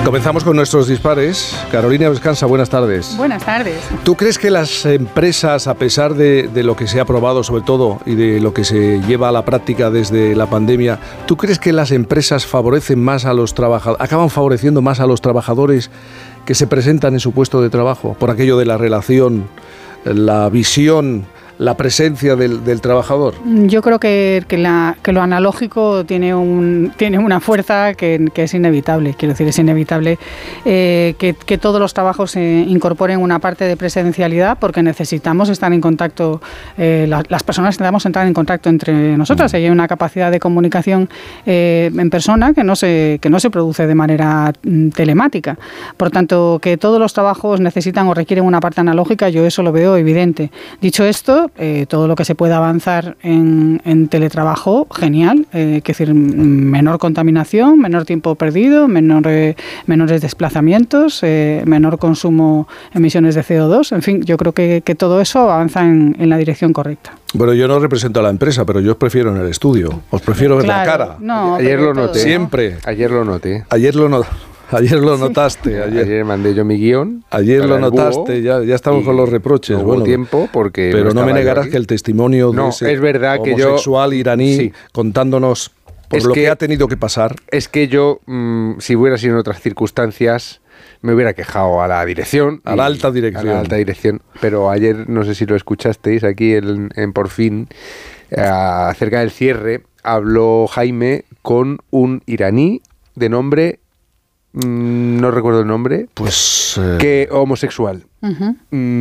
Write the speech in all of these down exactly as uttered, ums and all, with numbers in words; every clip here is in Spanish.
Comenzamos con nuestros dispares. Carolina Vescanza, buenas tardes. Buenas tardes. ¿Tú crees que las empresas, a pesar de, de lo que se ha aprobado sobre todo y de lo que se lleva a la práctica desde la pandemia, ¿tú crees que las empresas favorecen más a los trabajadores, acaban favoreciendo más a los trabajadores que se presentan en su puesto de trabajo por aquello de la relación, la visión, la presencia del, del trabajador? Yo creo que, que, la, que lo analógico tiene, un, tiene una fuerza que, que es inevitable. Quiero decir, es inevitable eh, que, que todos los trabajos eh, incorporen una parte de presencialidad, porque necesitamos estar en contacto, eh, la, las personas necesitamos entrar en contacto entre nosotras. Hay una capacidad de comunicación eh, en persona que no, se, que no se produce de manera mm, telemática. Por tanto, que todos los trabajos necesitan o requieren una parte analógica, yo eso lo veo evidente. Dicho esto, Eh, todo lo que se pueda avanzar en, en teletrabajo, genial, eh, que decir, menor contaminación, menor tiempo perdido, menor, eh, menores desplazamientos, eh, menor consumo, emisiones de C O dos, en fin, yo creo que, que todo eso avanza en, en la dirección correcta. Bueno, yo no represento a la empresa, pero yo os prefiero en el estudio, os prefiero ver claro, la cara. No, ayer lo noté. Siempre. Ayer lo noté. Ayer lo noté. Ayer lo notaste. Ayer, ayer mandé yo mi guión. Ayer lo notaste, ya, ya estamos con los reproches. No hubo bueno, tiempo porque pero no, no me negarás aquí. que el testimonio no, de ese es verdad que yo, homosexual iraní sí. contándonos por es lo que, que ha tenido que pasar. Es que yo, mmm, si hubiera sido en otras circunstancias, me hubiera quejado a la dirección. A la alta dirección. A la alta dirección. Pero ayer, no sé si lo escuchasteis aquí en, en Por Fin, eh, acerca del cierre, habló Jaime con un iraní de nombre... no recuerdo el nombre, pues eh, que homosexual. Uh-huh.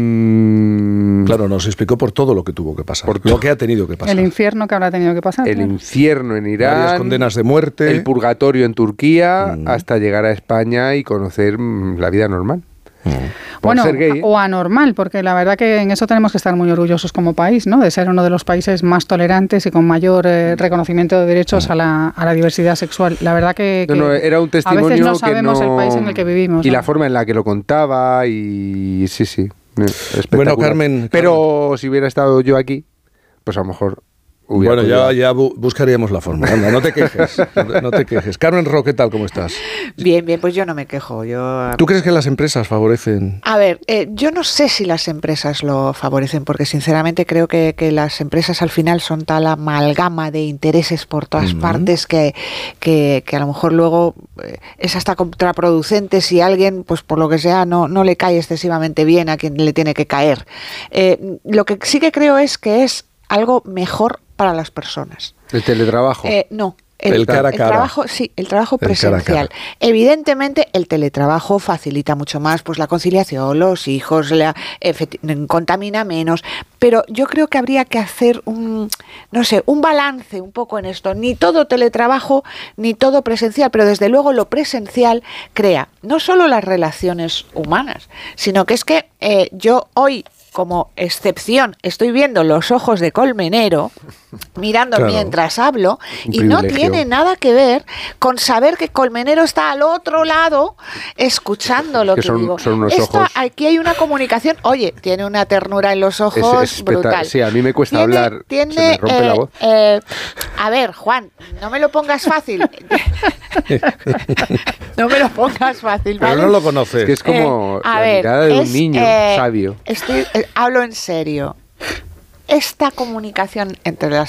Mm, claro, nos explicó por todo lo que tuvo que pasar, por lo que ha tenido que pasar. El infierno que habrá tenido que pasar. El claro. infierno en Irán, varias condenas de muerte, el purgatorio en Turquía, mm. hasta llegar a España y conocer mm, la vida normal. Mm. Bueno, ser gay, ¿eh? o anormal, porque la verdad que en eso tenemos que estar muy orgullosos como país, ¿no? De ser uno de los países más tolerantes y con mayor eh, reconocimiento de derechos a la, a la diversidad sexual. La verdad que, que no, no, era un testimonio a veces no sabemos que no, el país en el que vivimos. Y ¿no? la forma en la que lo contaba y sí, sí, espectacular. Bueno, Carmen, pero Carmen. si hubiera estado yo aquí, pues a lo mejor... Bueno, ya, ya bu- buscaríamos la forma. Anda, no te quejes, no, no te quejes. Carmen Ro, ¿qué tal? ¿Cómo estás? Bien, bien, pues yo no me quejo. Yo... ¿Tú crees que las empresas favorecen? A ver, eh, yo no sé si las empresas lo favorecen, porque sinceramente creo que, que las empresas al final son tal amalgama de intereses por todas uh-huh. partes que, que, que a lo mejor luego eh, es hasta contraproducente si alguien, pues por lo que sea, no, no le cae excesivamente bien a quien le tiene que caer. Eh, lo que sí que creo es que es algo mejor para las personas. ¿El teletrabajo? Eh, no. El, el cara a cara. El trabajo, sí, el trabajo el presencial. Cara a cara. Evidentemente, el teletrabajo facilita mucho más pues la conciliación, los hijos, la, efecti- contamina menos, pero yo creo que habría que hacer un, no sé, un balance un poco en esto. Ni todo teletrabajo, ni todo presencial, pero desde luego lo presencial crea no solo las relaciones humanas, sino que es que eh, yo hoy, como excepción, estoy viendo los ojos de Colmenero mirando claro. mientras hablo y no tiene nada que ver con saber que Colmenero está al otro lado escuchando lo que, que son, digo. Son unos Esto, ojos... Aquí hay una comunicación. Oye, tiene una ternura en los ojos es, es brutal. Sí, a mí me cuesta tiene, hablar, tiene, se me rompe eh, la voz. Eh, a ver, Juan, no me lo pongas fácil. No me lo pongas fácil, ¿vale? Pero no lo conoces. Es que es como eh, a la ver, mirada de es, un niño eh, sabio. Estoy, eh, hablo en serio. Esta comunicación entre las